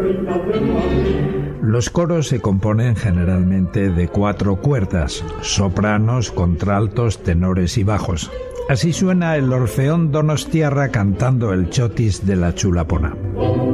Los coros se componen generalmente de 4 cuerdas: sopranos, contraltos, tenores y bajos. Así suena el Orfeón Donostiarra cantando el chotis de la Chulapona.